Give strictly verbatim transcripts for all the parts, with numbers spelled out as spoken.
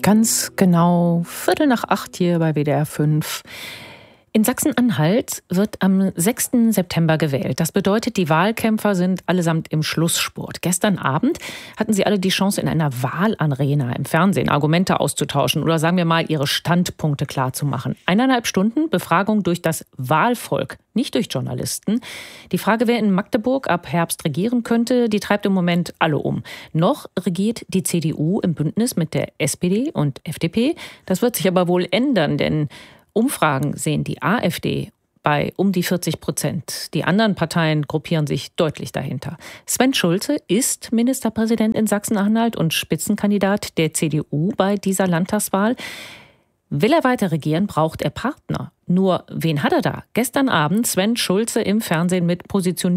Ganz genau Viertel nach acht hier bei W D R fünf. In Sachsen-Anhalt wird am sechsten September gewählt. Das bedeutet, die Wahlkämpfer sind allesamt im Schlussspurt. Gestern Abend hatten sie alle die Chance, in einer Wahlarena im Fernsehen Argumente auszutauschen oder sagen wir mal, ihre Standpunkte klarzumachen. Eineinhalb Stunden Befragung durch das Wahlvolk, nicht durch Journalisten. Die Frage, wer in Magdeburg ab Herbst regieren könnte, die treibt im Moment alle um. Noch regiert die C D U im Bündnis mit der S P D und F D P. Das wird sich aber wohl ändern, denn Umfragen sehen die AfD bei um die vierzig Prozent. Die anderen Parteien gruppieren sich deutlich dahinter. Sven Schulze ist Ministerpräsident in Sachsen-Anhalt und Spitzenkandidat der C D U bei dieser Landtagswahl. Will er weiter regieren, braucht er Partner. Nur, wen hat er da? Gestern Abend Sven Schulze im Fernsehen mit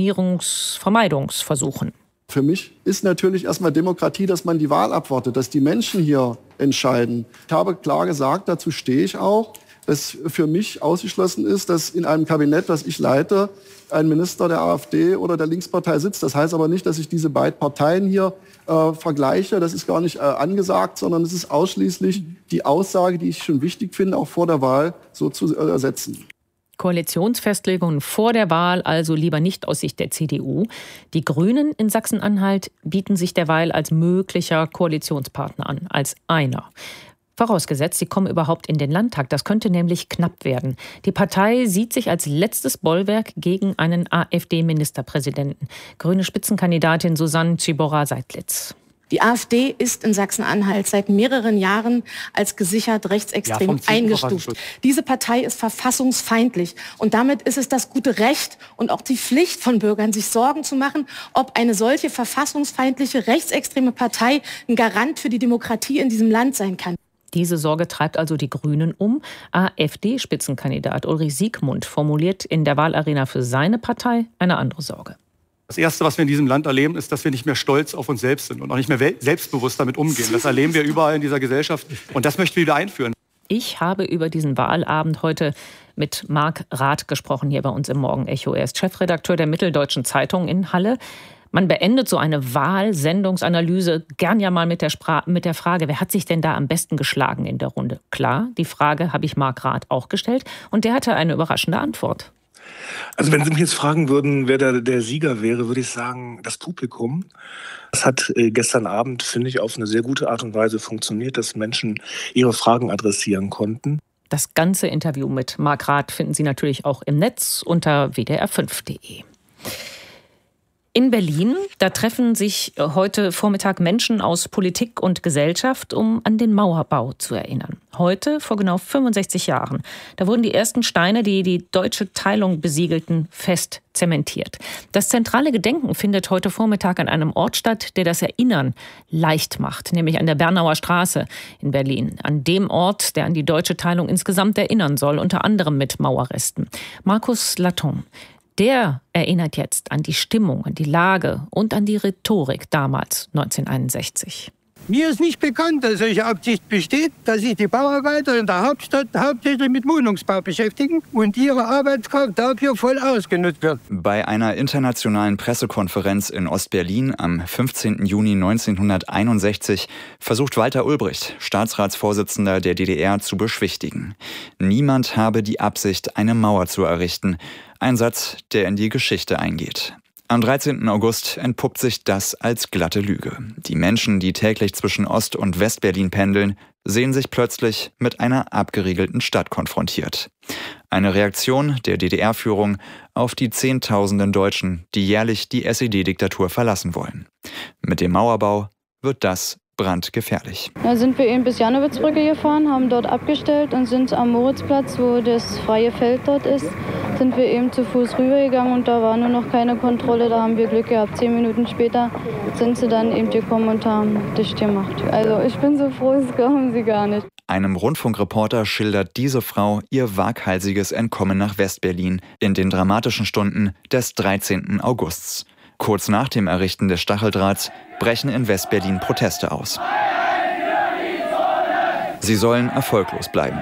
Positionierungsvermeidungsversuchen. Für mich ist natürlich erstmal Demokratie, dass man die Wahl abwartet, dass die Menschen hier entscheiden. Ich habe klar gesagt, dazu stehe ich auch, dass für mich ausgeschlossen ist, dass in einem Kabinett, das ich leite, ein Minister der AfD oder der Linkspartei sitzt. Das heißt aber nicht, dass ich diese beiden Parteien hier äh, vergleiche. Das ist gar nicht äh, angesagt, sondern es ist ausschließlich die Aussage, die ich schon wichtig finde, auch vor der Wahl so zu äh, setzen. Koalitionsfestlegungen vor der Wahl, also lieber nicht aus Sicht der C D U. Die Grünen in Sachsen-Anhalt bieten sich derweil als möglicher Koalitionspartner an, als einer. Vorausgesetzt, sie kommen überhaupt in den Landtag. Das könnte nämlich knapp werden. Die Partei sieht sich als letztes Bollwerk gegen einen AfD-Ministerpräsidenten. Grüne Spitzenkandidatin Susanne Tschiborra-Seidlitz. Die AfD ist in Sachsen-Anhalt seit mehreren Jahren als gesichert rechtsextrem ja, eingestuft. Diese Partei ist verfassungsfeindlich. Und damit ist es das gute Recht und auch die Pflicht von Bürgern, sich Sorgen zu machen, ob eine solche verfassungsfeindliche, rechtsextreme Partei ein Garant für die Demokratie in diesem Land sein kann. Diese Sorge treibt also die Grünen um. AfD-Spitzenkandidat Ulrich Siegmund formuliert in der Wahlarena für seine Partei eine andere Sorge. Das Erste, was wir in diesem Land erleben, ist, dass wir nicht mehr stolz auf uns selbst sind und auch nicht mehr selbstbewusst damit umgehen. Das erleben wir überall in dieser Gesellschaft und das möchten wir wieder einführen. Ich habe über diesen Wahlabend heute mit Marc Rath gesprochen, hier bei uns im Morgenecho. Er ist Chefredakteur der Mitteldeutschen Zeitung in Halle. Man beendet so eine Wahlsendungsanalyse gern ja mal mit der, Spra- mit der Frage, wer hat sich denn da am besten geschlagen in der Runde? Klar, die Frage habe ich Marc Rath auch gestellt und der hatte eine überraschende Antwort. Also wenn Sie mich jetzt fragen würden, wer der, der Sieger wäre, würde ich sagen, das Publikum. Das hat äh, gestern Abend, finde ich, auf eine sehr gute Art und Weise funktioniert, dass Menschen ihre Fragen adressieren konnten. Das ganze Interview mit Marc Rath finden Sie natürlich auch im Netz unter w d r fünf punkt d e. In Berlin, da treffen sich heute Vormittag Menschen aus Politik und Gesellschaft, um an den Mauerbau zu erinnern. Heute, vor genau fünfundsechzig Jahren, da wurden die ersten Steine, die die deutsche Teilung besiegelten, fest zementiert. Das zentrale Gedenken findet heute Vormittag an einem Ort statt, der das Erinnern leicht macht, nämlich an der Bernauer Straße in Berlin. An dem Ort, der an die deutsche Teilung insgesamt erinnern soll, unter anderem mit Mauerresten. Markus Laton, der erinnert jetzt an die Stimmung, an die Lage und an die Rhetorik damals, neunzehnhunderteinundsechzig. Mir ist nicht bekannt, dass solche Absicht besteht, dass sich die Bauarbeiter in der Hauptstadt hauptsächlich mit Wohnungsbau beschäftigen und ihre Arbeitskraft dafür voll ausgenutzt wird. Bei einer internationalen Pressekonferenz in Ostberlin am fünfzehnten Juni neunzehnhunderteinundsechzig versucht Walter Ulbricht, Staatsratsvorsitzender der D D R, zu beschwichtigen. Niemand habe die Absicht, eine Mauer zu errichten. Ein Satz, der in die Geschichte eingeht. Am dreizehnten August entpuppt sich das als glatte Lüge. Die Menschen, die täglich zwischen Ost- und Westberlin pendeln, sehen sich plötzlich mit einer abgeriegelten Stadt konfrontiert. Eine Reaktion der D D R-Führung auf die Zehntausenden Deutschen, die jährlich die S E D-Diktatur verlassen wollen. Mit dem Mauerbau wird das brandgefährlich. Da sind wir eben bis Jannowitzbrücke gefahren, haben dort abgestellt und sind am Moritzplatz, wo das freie Feld dort ist, sind wir eben zu Fuß rübergegangen und da war nur noch keine Kontrolle, da haben wir Glück gehabt. Zehn Minuten später sind sie dann eben gekommen und haben dicht gemacht. Also ich bin so froh, das glauben Sie gar nicht. Einem Rundfunkreporter schildert diese Frau ihr waghalsiges Entkommen nach Westberlin in den dramatischen Stunden des dreizehnten Augusts. Kurz nach dem Errichten des Stacheldrahts brechen in Westberlin Proteste aus. Sie sollen erfolglos bleiben.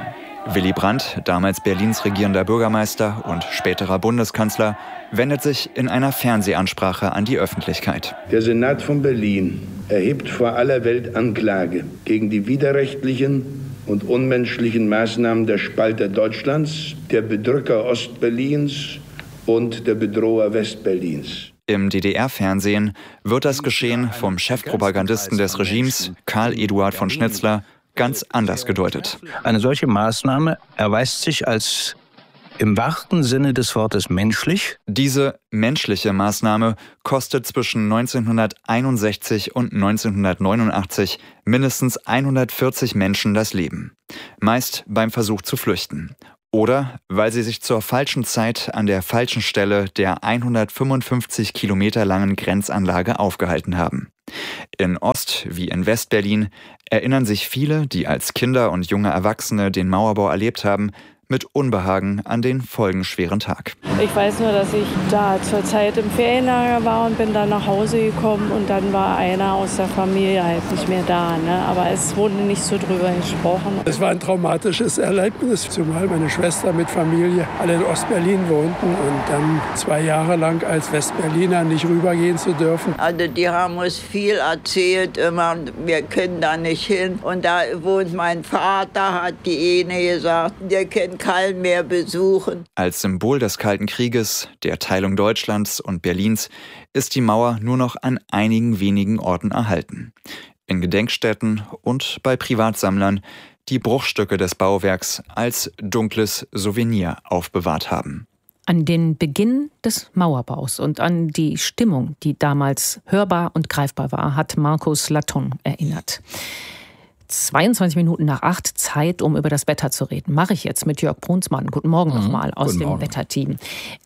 Willy Brandt, damals Berlins regierender Bürgermeister und späterer Bundeskanzler, wendet sich in einer Fernsehansprache an die Öffentlichkeit. Der Senat von Berlin erhebt vor aller Welt Anklage gegen die widerrechtlichen und unmenschlichen Maßnahmen der Spalter Deutschlands, der Bedrücker Ostberlins und der Bedroher Westberlins. Im D D R-Fernsehen wird das Geschehen vom Chefpropagandisten des Regimes, Karl Eduard von Schnitzler, ganz anders gedeutet. Eine solche Maßnahme erweist sich als im wahrsten Sinne des Wortes menschlich. Diese menschliche Maßnahme kostet zwischen neunzehnhunderteinundsechzig und neunzehnhundertneunundachtzig mindestens hundertvierzig Menschen das Leben. Meist beim Versuch zu flüchten. Oder weil sie sich zur falschen Zeit an der falschen Stelle der hundertfünfundfünfzig Kilometer langen Grenzanlage aufgehalten haben. In Ost- wie in Westberlin erinnern sich viele, die als Kinder und junge Erwachsene den Mauerbau erlebt haben, mit Unbehagen an den folgenschweren Tag. Ich weiß nur, dass ich da zur Zeit im Ferienlager war und bin dann nach Hause gekommen und dann war einer aus der Familie halt nicht mehr da. Ne? Aber es wurde nicht so drüber gesprochen. Es war ein traumatisches Erlebnis, zumal meine Schwester mit Familie alle in Ostberlin wohnten und dann zwei Jahre lang als Westberliner nicht rübergehen zu dürfen. Also die haben uns viel erzählt, immer, wir können da nicht hin. Und da wohnt mein Vater, hat die eine gesagt, der kennt keinen mehr besuchen. Als Symbol des Kalten Krieges, der Teilung Deutschlands und Berlins, ist die Mauer nur noch an einigen wenigen Orten erhalten. In Gedenkstätten und bei Privatsammlern, die Bruchstücke des Bauwerks als dunkles Souvenir aufbewahrt haben. An den Beginn des Mauerbaus und an die Stimmung, die damals hörbar und greifbar war, hat Markus Laton erinnert. zweiundzwanzig Minuten nach acht, Zeit, um über das Wetter zu reden. Mache ich jetzt mit Jörg Brunsmann. Guten Morgen mhm. nochmal aus Guten dem Morgen. Wetterteam.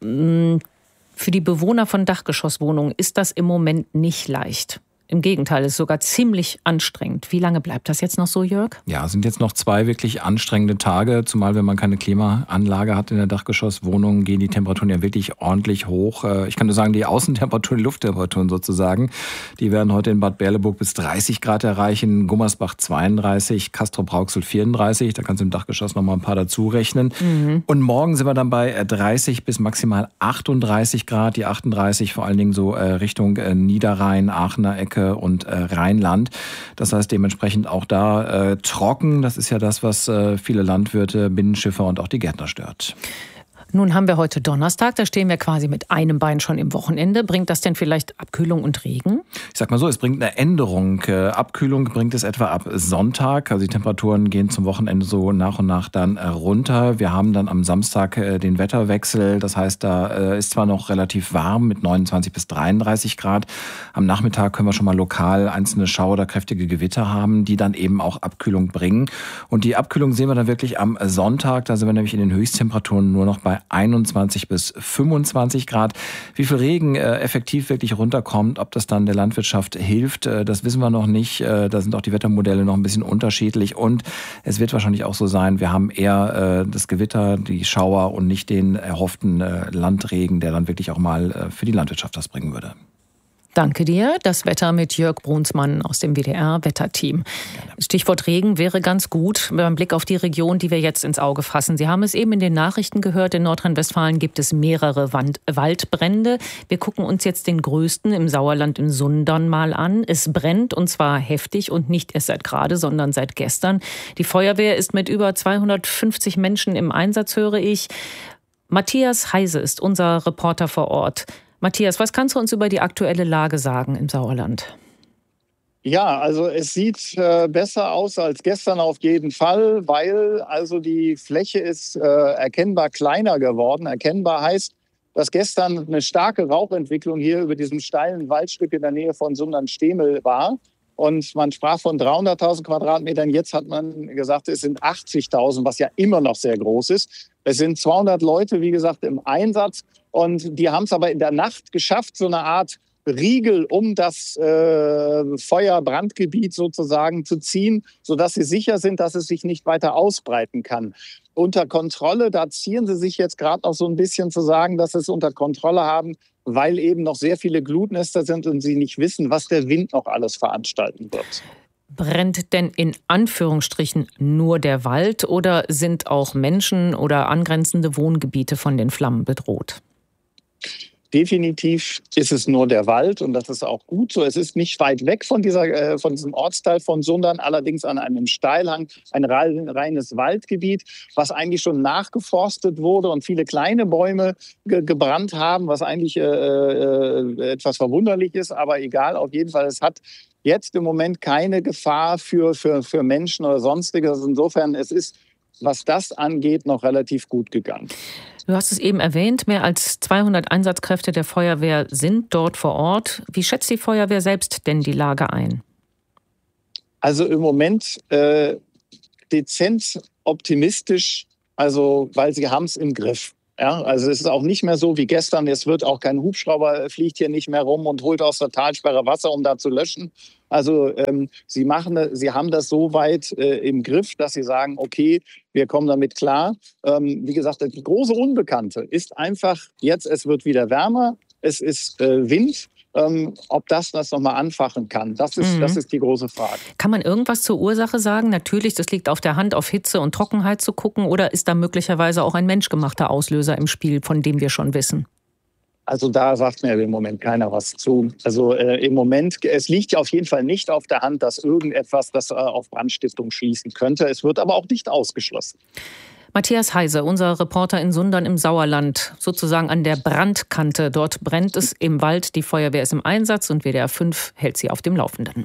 Für die Bewohner von Dachgeschosswohnungen ist das im Moment nicht leicht. Im Gegenteil, es ist sogar ziemlich anstrengend. Wie lange bleibt das jetzt noch so, Jörg? Ja, es sind jetzt noch zwei wirklich anstrengende Tage. Zumal, wenn man keine Klimaanlage hat in der Dachgeschosswohnung, gehen die Temperaturen ja wirklich ordentlich hoch. Ich kann nur sagen, die Außentemperaturen, die Lufttemperaturen sozusagen, die werden heute in Bad Berleburg bis dreißig Grad erreichen, Gummersbach zweiunddreißig, Castrop-Rauxel vierunddreißig. Da kannst du im Dachgeschoss noch mal ein paar dazu rechnen. Mhm. Und morgen sind wir dann bei dreißig bis maximal achtunddreißig Grad. Die achtunddreißig vor allen Dingen so Richtung Niederrhein, Aachener Ecke und äh, Rheinland. Das heißt dementsprechend auch da äh, trocken. Das ist ja das, was äh, viele Landwirte, Binnenschiffer und auch die Gärtner stört. Nun haben wir heute Donnerstag, da stehen wir quasi mit einem Bein schon im Wochenende. Bringt das denn vielleicht Abkühlung und Regen? Ich sag mal so, es bringt eine Änderung. Abkühlung bringt es etwa ab Sonntag. Also die Temperaturen gehen zum Wochenende so nach und nach dann runter. Wir haben dann am Samstag den Wetterwechsel. Das heißt, da ist zwar noch relativ warm mit neunundzwanzig bis dreiunddreißig Grad. Am Nachmittag können wir schon mal lokal einzelne Schauer oder kräftige Gewitter haben, die dann eben auch Abkühlung bringen. Und die Abkühlung sehen wir dann wirklich am Sonntag. Da sind wir nämlich in den Höchsttemperaturen nur noch bei einundzwanzig bis fünfundzwanzig Grad. Wie viel Regen äh, effektiv wirklich runterkommt, ob das dann der Landwirtschaft hilft, äh, das wissen wir noch nicht. Äh, da sind auch die Wettermodelle noch ein bisschen unterschiedlich. Und es wird wahrscheinlich auch so sein, wir haben eher äh, das Gewitter, die Schauer und nicht den erhofften äh, Landregen, der dann wirklich auch mal äh, für die Landwirtschaft was bringen würde. Danke dir. Das Wetter mit Jörg Brunsmann aus dem W D R-Wetterteam. Stichwort Regen wäre ganz gut beim Blick auf die Region, die wir jetzt ins Auge fassen. Sie haben es eben in den Nachrichten gehört, in Nordrhein-Westfalen gibt es mehrere Wand- Waldbrände. Wir gucken uns jetzt den größten im Sauerland in Sundern mal an. Es brennt und zwar heftig und nicht erst seit gerade, sondern seit gestern. Die Feuerwehr ist mit über zweihundertfünfzig Menschen im Einsatz, höre ich. Matthias Heise ist unser Reporter vor Ort. Matthias, was kannst du uns über die aktuelle Lage sagen im Sauerland? Ja, also es sieht äh, besser aus als gestern auf jeden Fall, weil also die Fläche ist äh, erkennbar kleiner geworden. Erkennbar heißt, dass gestern eine starke Rauchentwicklung hier über diesem steilen Waldstück in der Nähe von Sundern-Stemel war. Und man sprach von dreihunderttausend Quadratmetern. Jetzt hat man gesagt, es sind achtzigtausend, was ja immer noch sehr groß ist. Es sind zweihundert Leute, wie gesagt, im Einsatz. Und die haben es aber in der Nacht geschafft, so eine Art Riegel um das äh, Feuerbrandgebiet sozusagen zu ziehen, sodass sie sicher sind, dass es sich nicht weiter ausbreiten kann. Unter Kontrolle, da ziehen sie sich jetzt gerade noch so ein bisschen zu sagen, dass sie es unter Kontrolle haben, weil eben noch sehr viele Glutnester sind und sie nicht wissen, was der Wind noch alles veranstalten wird. Brennt denn in Anführungsstrichen nur der Wald oder sind auch Menschen oder angrenzende Wohngebiete von den Flammen bedroht? Definitiv ist es nur der Wald und das ist auch gut so. Es ist nicht weit weg von, dieser, äh, von diesem Ortsteil von Sundern, allerdings an einem Steilhang, ein reines Waldgebiet, was eigentlich schon nachgeforstet wurde und viele kleine Bäume ge- gebrannt haben, was eigentlich äh, äh, etwas verwunderlich ist, aber egal, auf jeden Fall, es hat jetzt im Moment keine Gefahr für, für, für Menschen oder Sonstiges. Insofern, es ist, was das angeht, noch relativ gut gegangen. Du hast es eben erwähnt, mehr als zweihundert Einsatzkräfte der Feuerwehr sind dort vor Ort. Wie schätzt die Feuerwehr selbst denn die Lage ein? Also im Moment äh, dezent optimistisch, also weil sie haben es im Griff. Ja, also es ist auch nicht mehr so wie gestern. Es wird auch kein Hubschrauber, fliegt hier nicht mehr rum und holt aus der Talsperre Wasser, um da zu löschen. Also ähm, sie machen, sie haben das so weit äh, im Griff, dass sie sagen, okay, wir kommen damit klar. Ähm, wie gesagt, das große Unbekannte ist einfach jetzt, es wird wieder wärmer, es ist äh, Wind. Ähm, ob das das nochmal anfachen kann, das ist, mhm. das ist die große Frage. Kann man irgendwas zur Ursache sagen? Natürlich, das liegt auf der Hand, auf Hitze und Trockenheit zu gucken. Oder ist da möglicherweise auch ein menschgemachter Auslöser im Spiel, von dem wir schon wissen? Also da sagt mir im Moment keiner was zu. Also äh, im Moment, es liegt ja auf jeden Fall nicht auf der Hand, dass irgendetwas das äh, auf Brandstiftung schließen könnte. Es wird aber auch nicht ausgeschlossen. Matthias Heise, unser Reporter in Sundern im Sauerland, sozusagen an der Brandkante. Dort brennt es im Wald, die Feuerwehr ist im Einsatz und W D R fünf hält sie auf dem Laufenden.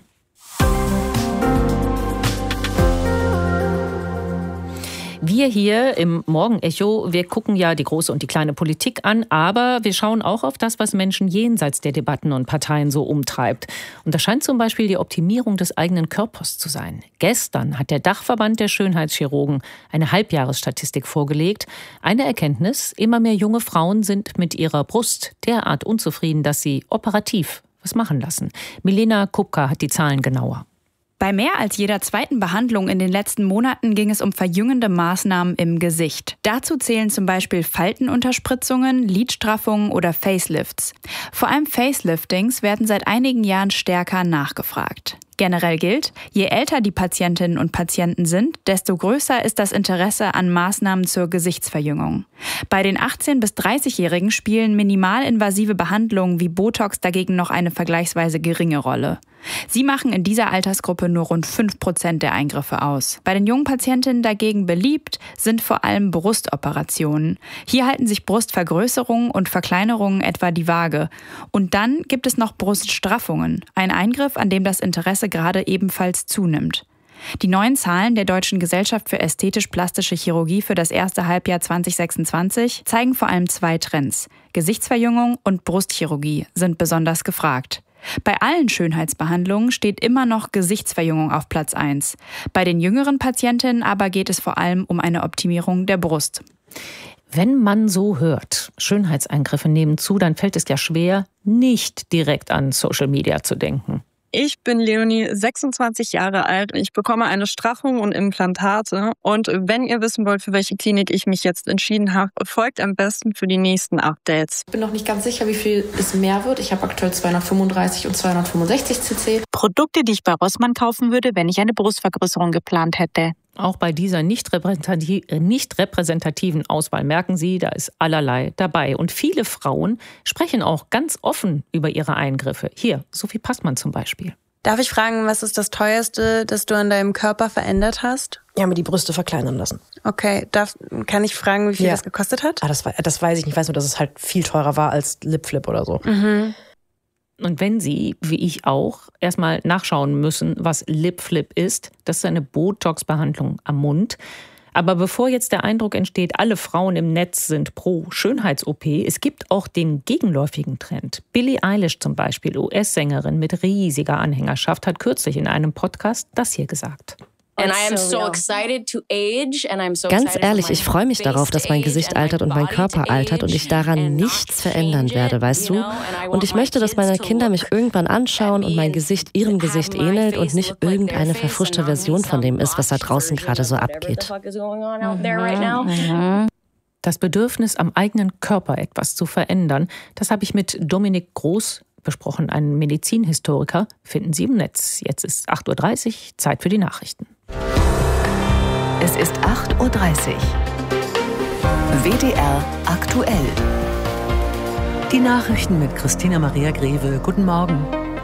Wir hier im Morgenecho, wir gucken ja die große und die kleine Politik an, aber wir schauen auch auf das, was Menschen jenseits der Debatten und Parteien so umtreibt. Und das scheint zum Beispiel die Optimierung des eigenen Körpers zu sein. Gestern hat der Dachverband der Schönheitschirurgen eine Halbjahresstatistik vorgelegt. Eine Erkenntnis: Immer mehr junge Frauen sind mit ihrer Brust derart unzufrieden, dass sie operativ was machen lassen. Milena Kupka hat die Zahlen genauer. Bei mehr als jeder zweiten Behandlung in den letzten Monaten ging es um verjüngende Maßnahmen im Gesicht. Dazu zählen zum Beispiel Faltenunterspritzungen, Lidstraffungen oder Facelifts. Vor allem Faceliftings werden seit einigen Jahren stärker nachgefragt. Generell gilt, je älter die Patientinnen und Patienten sind, desto größer ist das Interesse an Maßnahmen zur Gesichtsverjüngung. Bei den achtzehn- bis dreißigjährigen spielen minimalinvasive Behandlungen wie Botox dagegen noch eine vergleichsweise geringe Rolle. Sie machen in dieser Altersgruppe nur rund fünf Prozent der Eingriffe aus. Bei den jungen Patientinnen dagegen beliebt sind vor allem Brustoperationen. Hier halten sich Brustvergrößerungen und Verkleinerungen etwa die Waage. Und dann gibt es noch Bruststraffungen, ein Eingriff, an dem das Interesse gerade ebenfalls zunimmt. Die neuen Zahlen der Deutschen Gesellschaft für ästhetisch-plastische Chirurgie für das erste Halbjahr zwanzig sechsundzwanzig zeigen vor allem zwei Trends. Gesichtsverjüngung und Brustchirurgie sind besonders gefragt. Bei allen Schönheitsbehandlungen steht immer noch Gesichtsverjüngung auf Platz eins. Bei den jüngeren Patientinnen aber geht es vor allem um eine Optimierung der Brust. Wenn man so hört, Schönheitseingriffe nehmen zu, dann fällt es ja schwer, nicht direkt an Social Media zu denken. Ich bin Leonie, sechsundzwanzig Jahre alt. Ich bekomme eine Straffung und Implantate. Und wenn ihr wissen wollt, für welche Klinik ich mich jetzt entschieden habe, folgt am besten für die nächsten Updates. Ich bin noch nicht ganz sicher, wie viel es mehr wird. Ich habe aktuell zweihundertfünfunddreißig und zweihundertfünfundsechzig Cc. Produkte, die ich bei Rossmann kaufen würde, wenn ich eine Brustvergrößerung geplant hätte. Auch bei dieser nicht repräsentati- nicht repräsentativen Auswahl merken Sie, da ist allerlei dabei. Und viele Frauen sprechen auch ganz offen über ihre Eingriffe. Hier, Sophie Passmann zum Beispiel. Darf ich fragen, was ist das Teuerste, das du an deinem Körper verändert hast? Ja, mir die Brüste verkleinern lassen. Okay, darf, kann ich fragen, wie viel ja. das gekostet hat? Ah, das, das weiß ich nicht. Ich weiß nur, dass es halt viel teurer war als Lipflip oder so. Mhm. Und wenn Sie, wie ich auch, erstmal nachschauen müssen, was Lipflip ist, das ist eine Botox-Behandlung am Mund. Aber bevor jetzt der Eindruck entsteht, alle Frauen im Netz sind pro Schönheits-O P, es gibt auch den gegenläufigen Trend. Billie Eilish zum Beispiel, U S-Sängerin mit riesiger Anhängerschaft, hat kürzlich in einem Podcast das hier gesagt. Ganz ehrlich, ich freue mich darauf, dass mein Gesicht altert und mein Körper altert und ich daran nichts verändern werde, weißt du? Und ich möchte, dass meine Kinder mich irgendwann anschauen und mein Gesicht ihrem Gesicht ähnelt und nicht irgendeine verfrischte Version von dem ist, was da draußen gerade so abgeht. Das Bedürfnis, am eigenen Körper etwas zu verändern, das habe ich mit Dominik Groß besprochen einen Medizinhistoriker, finden Sie im Netz. Jetzt ist acht Uhr dreißig, Zeit für die Nachrichten. Es ist acht Uhr dreißig. W D R aktuell. Die Nachrichten mit Christina Maria Greve. Guten Morgen.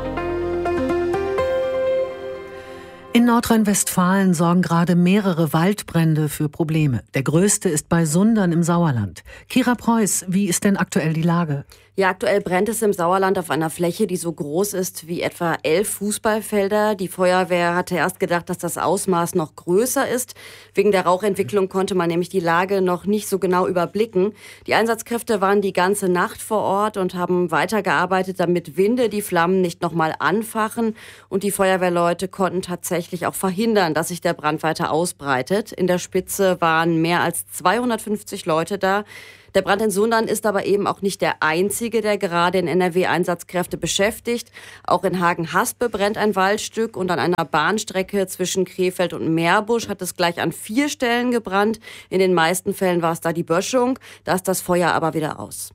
In Nordrhein-Westfalen sorgen gerade mehrere Waldbrände für Probleme. Der größte ist bei Sundern im Sauerland. Kira Preuß, wie ist denn aktuell die Lage? Ja, aktuell brennt es im Sauerland auf einer Fläche, die so groß ist wie etwa elf Fußballfelder. Die Feuerwehr hatte erst gedacht, dass das Ausmaß noch größer ist. Wegen der Rauchentwicklung konnte man nämlich die Lage noch nicht so genau überblicken. Die Einsatzkräfte waren die ganze Nacht vor Ort und haben weitergearbeitet, damit Winde die Flammen nicht nochmal anfachen. Und die Feuerwehrleute konnten tatsächlich auch verhindern, dass sich der Brand weiter ausbreitet. In der Spitze waren mehr als zweihundertfünfzig Leute da. Der Brand in Sundern ist aber eben auch nicht der einzige, der gerade in N R W Einsatzkräfte beschäftigt. Auch in Hagen-Haspe brennt ein Waldstück und an einer Bahnstrecke zwischen Krefeld und Meerbusch hat es gleich an vier Stellen gebrannt. In den meisten Fällen war es da die Böschung. Da ist das Feuer aber wieder aus.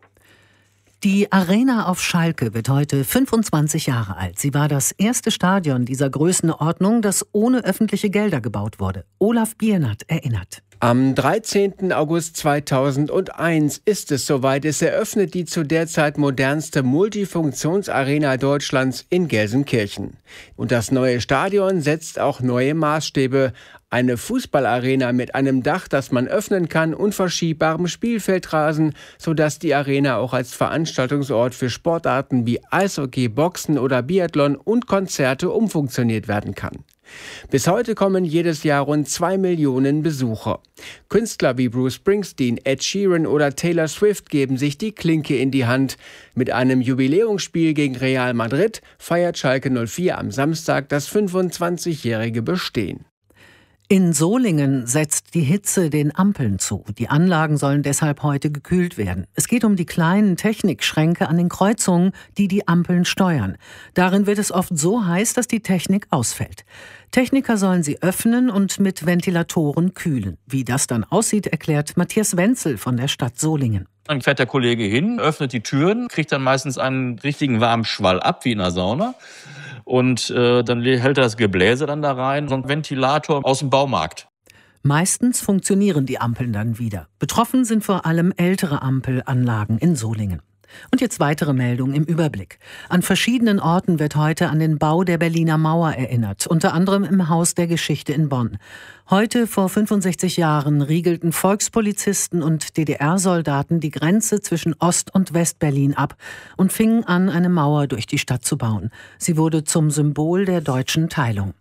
Die Arena auf Schalke wird heute fünfundzwanzig Jahre alt. Sie war das erste Stadion dieser Größenordnung, das ohne öffentliche Gelder gebaut wurde. Olaf Biernat erinnert. Am dreizehnten August zweitausendeins ist es soweit. Es eröffnet die zu der Zeit modernste Multifunktionsarena Deutschlands in Gelsenkirchen. Und das neue Stadion setzt auch neue Maßstäbe. Eine Fußballarena mit einem Dach, das man öffnen kann, und verschiebbarem Spielfeldrasen, sodass die Arena auch als Veranstaltungsort für Sportarten wie Eishockey, Boxen oder Biathlon und Konzerte umfunktioniert werden kann. Bis heute kommen jedes Jahr rund zwei Millionen Besucher. Künstler wie Bruce Springsteen, Ed Sheeran oder Taylor Swift geben sich die Klinke in die Hand. Mit einem Jubiläumsspiel gegen Real Madrid feiert Schalke null vier am Samstag das fünfundzwanzigjährige Bestehen. In Solingen setzt die Hitze den Ampeln zu. Die Anlagen sollen deshalb heute gekühlt werden. Es geht um die kleinen Technikschränke an den Kreuzungen, die die Ampeln steuern. Darin wird es oft so heiß, dass die Technik ausfällt. Techniker sollen sie öffnen und mit Ventilatoren kühlen. Wie das dann aussieht, erklärt Matthias Wenzel von der Stadt Solingen. Dann fährt der Kollege hin, öffnet die Türen, kriegt dann meistens einen richtigen warmen Schwall ab, wie in einer Sauna. Und äh, dann hält er das Gebläse dann da rein, so ein Ventilator aus dem Baumarkt. Meistens funktionieren die Ampeln dann wieder. Betroffen sind vor allem ältere Ampelanlagen in Solingen. Und jetzt weitere Meldungen im Überblick. An verschiedenen Orten wird heute an den Bau der Berliner Mauer erinnert, unter anderem im Haus der Geschichte in Bonn. Heute vor fünfundsechzig Jahren riegelten Volkspolizisten und D D R-Soldaten die Grenze zwischen Ost- und West-Berlin ab und fingen an, eine Mauer durch die Stadt zu bauen. Sie wurde zum Symbol der deutschen Teilung.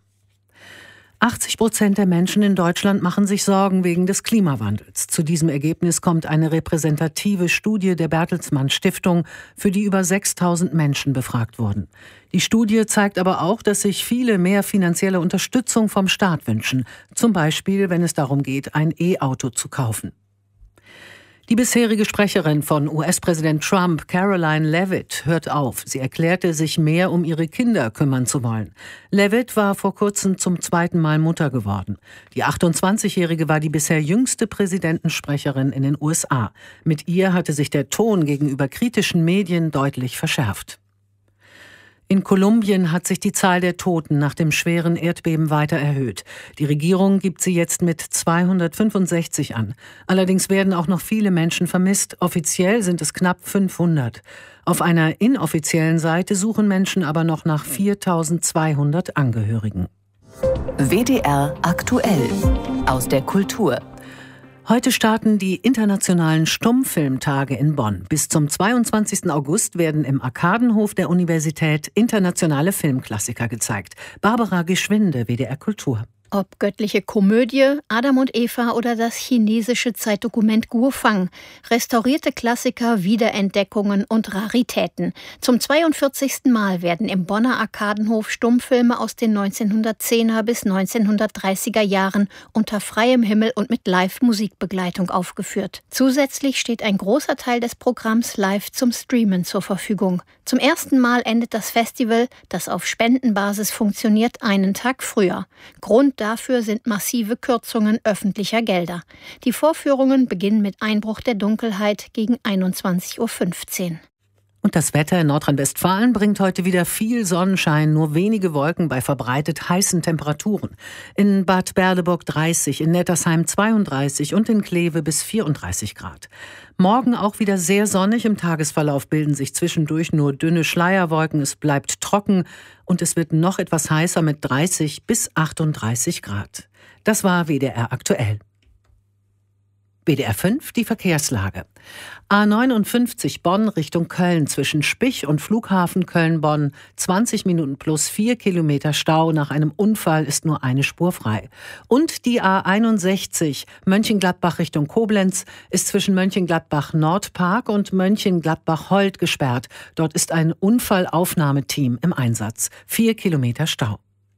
achtzig Prozent der Menschen in Deutschland machen sich Sorgen wegen des Klimawandels. Zu diesem Ergebnis kommt eine repräsentative Studie der Bertelsmann Stiftung, für die über sechstausend Menschen befragt wurden. Die Studie zeigt aber auch, dass sich viele mehr finanzielle Unterstützung vom Staat wünschen, zum Beispiel, wenn es darum geht, ein E-Auto zu kaufen. Die bisherige Sprecherin von U S-Präsident Trump, Caroline Leavitt, hört auf. Sie erklärte, sich mehr um ihre Kinder kümmern zu wollen. Leavitt war vor kurzem zum zweiten Mal Mutter geworden. Die achtundzwanzigjährige war die bisher jüngste Präsidentensprecherin in den U S A. Mit ihr hatte sich der Ton gegenüber kritischen Medien deutlich verschärft. In Kolumbien hat sich die Zahl der Toten nach dem schweren Erdbeben weiter erhöht. Die Regierung gibt sie jetzt mit zweihundertfünfundsechzig an. Allerdings werden auch noch viele Menschen vermisst. Offiziell sind es knapp fünfhundert. Auf einer inoffiziellen Seite suchen Menschen aber noch nach viertausendzweihundert Angehörigen. W D R aktuell aus der Kultur. Heute starten die internationalen Stummfilmtage in Bonn. Bis zum zweiundzwanzigsten August werden im Arkadenhof der Universität internationale Filmklassiker gezeigt. Barbara Geschwinde, W D R Kultur. Ob göttliche Komödie, Adam und Eva oder das chinesische Zeitdokument Guofang. Restaurierte Klassiker, Wiederentdeckungen und Raritäten. Zum zweiundvierzigsten Mal werden im Bonner Arkadenhof Stummfilme aus den neunzehnhundertzehner bis neunzehnhundertdreißiger Jahren unter freiem Himmel und mit Live-Musikbegleitung aufgeführt. Zusätzlich steht ein großer Teil des Programms live zum Streamen zur Verfügung. Zum ersten Mal endet das Festival, das auf Spendenbasis funktioniert, einen Tag früher. Grund dafür sind massive Kürzungen öffentlicher Gelder. Die Vorführungen beginnen mit Einbruch der Dunkelheit gegen einundzwanzig Uhr fünfzehn. Und das Wetter in Nordrhein-Westfalen bringt heute wieder viel Sonnenschein, nur wenige Wolken bei verbreitet heißen Temperaturen. In Bad Berleburg dreißig, in Nettersheim zweiunddreißig und in Kleve bis vierunddreißig Grad. Morgen auch wieder sehr sonnig. Im Tagesverlauf bilden sich zwischendurch nur dünne Schleierwolken. Es bleibt trocken und es wird noch etwas heißer mit dreißig bis achtunddreißig Grad. Das war W D R aktuell. W D R fünf, die Verkehrslage. A neunundfünfzig Bonn Richtung Köln zwischen Spich und Flughafen Köln-Bonn. zwanzig Minuten plus vier Kilometer Stau. Nach einem Unfall ist nur eine Spur frei. Und die A einundsechzig Mönchengladbach Richtung Koblenz ist zwischen Mönchengladbach-Nordpark und Mönchengladbach-Holt gesperrt. Dort ist ein Unfallaufnahmeteam im Einsatz. Vier Kilometer Stau.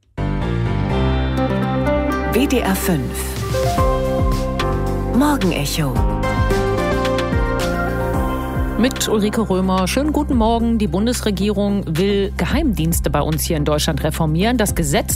W D R fünf Morgenecho. Mit Ulrike Römer. Schönen guten Morgen. Die Bundesregierung will Geheimdienste bei uns hier in Deutschland reformieren. Das Gesetz